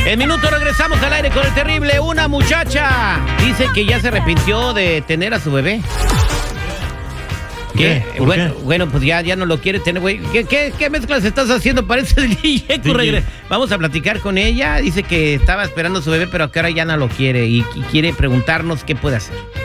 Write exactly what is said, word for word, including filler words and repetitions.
En minuto regresamos al aire con el terrible. Una muchacha dice que ya se arrepintió de tener a su bebé. ¿Qué? ¿Por Bueno, qué? bueno, pues ya, ya no lo quiere tener, güey. ¿Qué, qué, qué mezclas estás haciendo? Parece el D J. Regre- Vamos a platicar con ella. Dice que estaba esperando a su bebé, pero que ahora ya no lo quiere y, y quiere preguntarnos qué puede hacer.